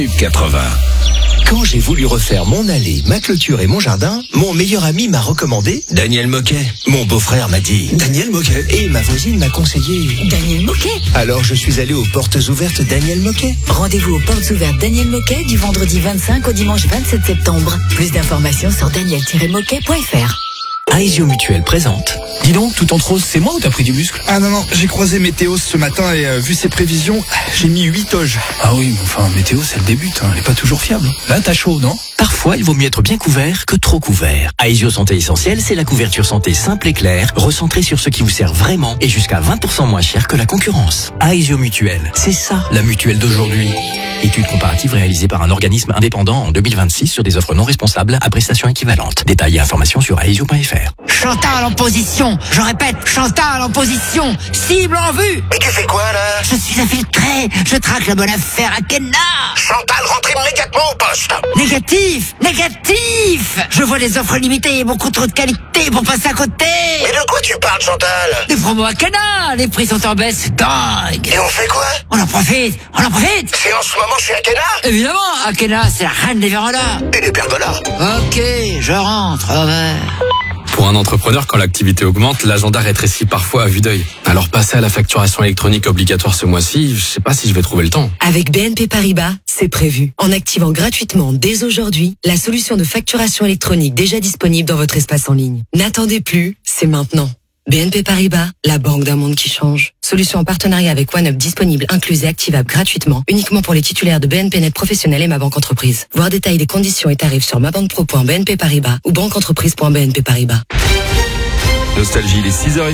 80. Quand j'ai voulu refaire mon allée, ma clôture et mon jardin, mon meilleur ami m'a recommandé Daniel Moquet. Mon beau-frère m'a dit Daniel Moquet. Et ma voisine m'a conseillé Daniel Moquet. Alors je suis allé aux portes ouvertes Daniel Moquet. Rendez-vous aux portes ouvertes Daniel Moquet du vendredi 25 au dimanche 27 septembre. Plus d'informations sur daniel-moquet.fr. Aesio Mutuelle présente. Dis donc, tout en rose, c'est moi ou t'as pris du muscle? Ah non, j'ai croisé Météo ce matin et vu ses prévisions, j'ai mis 8 oges. Ah oui, mais enfin, Météo, c'est le début, elle est pas toujours fiable. Là, t'as chaud, non? Parfois, il vaut mieux être bien couvert que trop couvert. Aesio Santé Essentielle, c'est la couverture santé simple et claire, recentrée sur ce qui vous sert vraiment et jusqu'à 20% moins cher que la concurrence. Aesio Mutuelle, c'est ça, la mutuelle d'aujourd'hui. Étude comparative réalisée par un organisme indépendant en 2026 sur des offres non responsables à prestations équivalentes. Détails et informations sur aesio.fr. Chantal en position, je répète, Chantal en position, cible en vue. Mais tu fais quoi là? Je suis infiltré, je traque la bonne affaire à Kenna. Chantal, rentre immédiatement au poste. Négatif, négatif. Je vois les offres limitées, beaucoup trop de qualité pour passer à côté. Mais de quoi tu parles, Chantal? Des promos à Kenna, les prix sont en baisse, c'est dingue. Et on fait quoi? On en profite. C'est en ce moment chez Akena? Évidemment, Akena, c'est la reine des vérandas. Et des pergolas. Ok, je rentre, over. Pour un entrepreneur, quand l'activité augmente, l'agenda rétrécit parfois à vue d'œil. Alors passer à la facturation électronique obligatoire ce mois-ci, je sais pas si je vais trouver le temps. Avec BNP Paribas, c'est prévu. En activant gratuitement dès aujourd'hui la solution de facturation électronique déjà disponible dans votre espace en ligne. N'attendez plus, c'est maintenant. BNP Paribas, la banque d'un monde qui change. Solution en partenariat avec OneUp disponible, incluse et activable gratuitement, uniquement pour les titulaires de BNP Net Professionnel et Ma Banque Entreprise. Voir détails des conditions et tarifs sur mabanquepro.bnp Paribas ou banqueentreprise.bnp Paribas. Nostalgie, il est 6h30.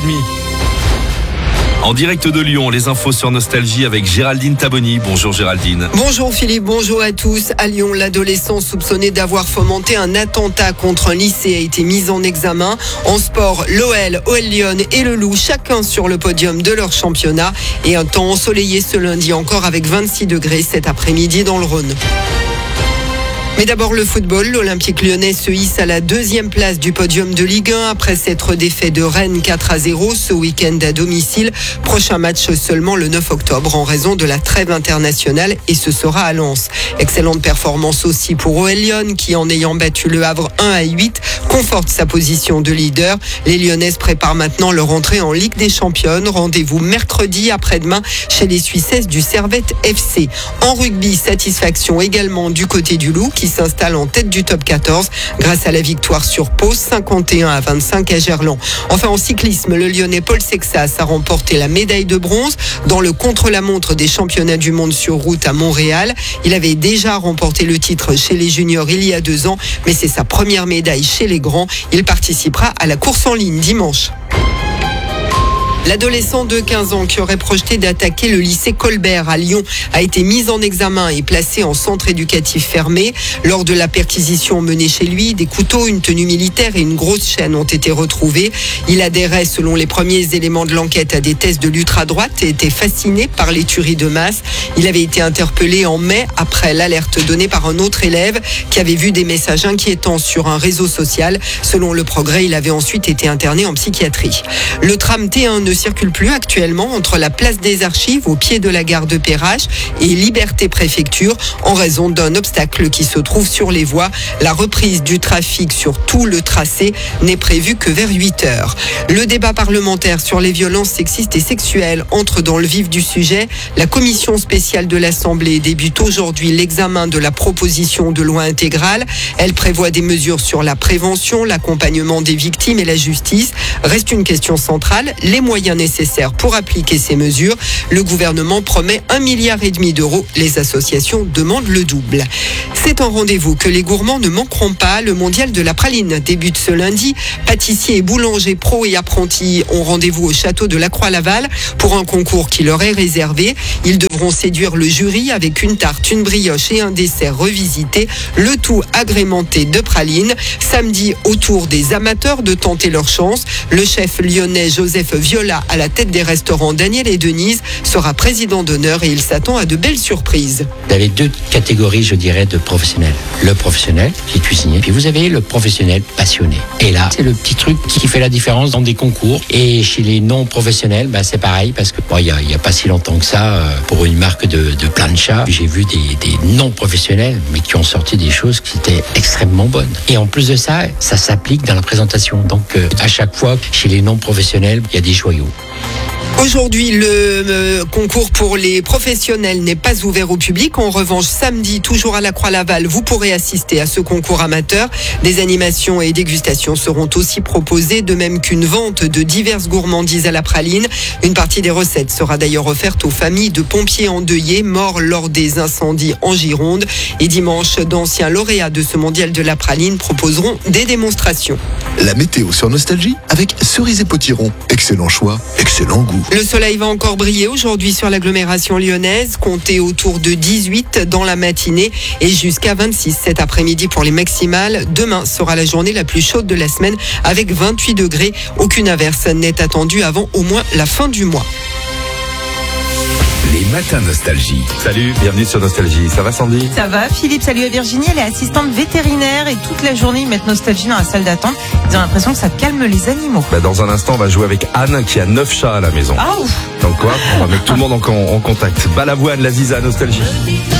En direct de Lyon, les infos sur Nostalgie avec Géraldine Taboni. Bonjour Géraldine. Bonjour Philippe, bonjour à tous. À Lyon, l'adolescent soupçonné d'avoir fomenté un attentat contre un lycée a été mis en examen. En sport, l'OL, OL Lyon et le Loup, chacun sur le podium de leur championnat. Et un temps ensoleillé ce lundi encore avec 26 degrés cet après-midi dans le Rhône. Mais d'abord le football, l'Olympique lyonnais se hisse à la 2e place du podium de Ligue 1 après s'être défait de Rennes 4-0 ce week-end à domicile. Prochain match seulement le 9 octobre en raison de la trêve internationale et ce sera à Lens. Excellente performance aussi pour OL Lyon qui en ayant battu le Havre 1-8 conforte sa position de leader. Les Lyonnaises préparent maintenant leur entrée en Ligue des Championnes. Rendez-vous mercredi après-demain chez les Suissesses du Servette FC. En rugby, satisfaction également du côté du Loup qui s'installe en tête du top 14 grâce à la victoire sur Pau 51-25 à Gerland. Enfin en cyclisme, le Lyonnais Paul Sexas a remporté la médaille de bronze dans le contre-la-montre des championnats du monde sur route à Montréal. Il avait déjà remporté le titre chez les juniors il y a 2 ans, mais c'est sa première médaille chez les grands. Il participera à la course en ligne dimanche. L'adolescent de 15 ans qui aurait projeté d'attaquer le lycée Colbert à Lyon a été mis en examen et placé en centre éducatif fermé. Lors de la perquisition menée chez lui, des couteaux, une tenue militaire et une grosse chaîne ont été retrouvés. Il adhérait, selon les premiers éléments de l'enquête, à des thèses de l'ultra-droite et était fasciné par les tueries de masse. Il avait été interpellé en mai après l'alerte donnée par un autre élève qui avait vu des messages inquiétants sur un réseau social. Selon Le Progrès, il avait ensuite été interné en psychiatrie. Le tram T1 ne circule plus actuellement entre la place des Archives au pied de la gare de Perrache et Liberté Préfecture en raison d'un obstacle qui se trouve sur les voies. La reprise du trafic sur tout le tracé n'est prévue que vers 8h. Le débat parlementaire sur les violences sexistes et sexuelles entre dans le vif du sujet. La commission spéciale de l'Assemblée débute aujourd'hui l'examen de la proposition de loi intégrale. Elle prévoit des mesures sur la prévention, l'accompagnement des victimes et la justice. Reste une question centrale, les moyens nécessaires pour appliquer ces mesures. Le gouvernement promet 1,5 milliard d'euros. Les associations demandent le double. C'est un rendez-vous que les gourmands ne manqueront pas. Le mondial de la praline débute ce lundi. Pâtissiers et boulangers pros et apprentis ont rendez-vous au château de la Croix-Laval pour un concours qui leur est réservé. Ils devront séduire le jury avec une tarte, une brioche et un dessert revisité. Le tout agrémenté de pralines. Samedi, au tour des amateurs de tenter leur chance. Le chef lyonnais Joseph Violet Nicolas à la tête des restaurants Daniel et Denise sera président d'honneur et il s'attend à de belles surprises. Vous avez deux catégories, je dirais, de professionnels. Le professionnel qui est cuisinier, puis vous avez le professionnel passionné. Et là, c'est le petit truc qui fait la différence dans des concours. Et chez les non-professionnels, c'est pareil, parce que il y a pas si longtemps que ça, pour une marque de plancha, j'ai vu des non-professionnels, mais qui ont sorti des choses qui étaient extrêmement bonnes. Et en plus de ça, ça s'applique dans la présentation. Donc, à chaque fois, chez les non-professionnels, il y a des joyaux. Aujourd'hui, le concours pour les professionnels n'est pas ouvert au public. En revanche, samedi, toujours à la Croix-Laval, vous pourrez assister à ce concours amateur. Des animations et dégustations seront aussi proposées, de même qu'une vente de diverses gourmandises à la praline. Une partie des recettes sera d'ailleurs offerte aux familles de pompiers endeuillés morts lors des incendies en Gironde. Et dimanche, d'anciens lauréats de ce mondial de la praline proposeront des démonstrations. La météo sur Nostalgie avec Cerise et Potiron. Excellent choix, excellent goût. Le soleil va encore briller aujourd'hui sur l'agglomération lyonnaise. Comptez autour de 18 dans la matinée et jusqu'à 26 cet après-midi pour les maximales. Demain sera la journée la plus chaude de la semaine avec 28 degrés. Aucune averse n'est attendue avant au moins la fin du mois. Les matins Nostalgie. Salut, bienvenue sur Nostalgie. Ça va Sandy ? Ça va Philippe, salut à Virginie, elle est assistante vétérinaire et toute la journée ils mettent Nostalgie dans la salle d'attente. Ils ont l'impression que ça calme les animaux. Dans un instant, on va jouer avec Anne qui a 9 chats à la maison. Ah ouf. Donc quoi ? On va mettre tout le monde en contact. Balavoine, la Ziza, Nostalgie.